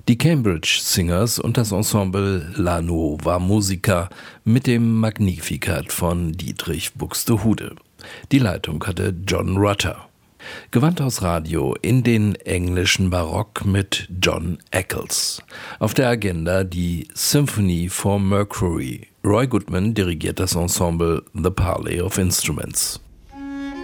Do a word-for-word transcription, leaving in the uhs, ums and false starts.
Die Cambridge Singers und das Ensemble La Nova Musica mit dem Magnificat von Dietrich Buxtehude. Die Leitung hatte John Rutter. Gewandhaus Radio in den englischen Barock mit John Eccles. Auf der Agenda die Symphony for Mercury. Roy Goodman dirigiert das Ensemble The Parley of Instruments.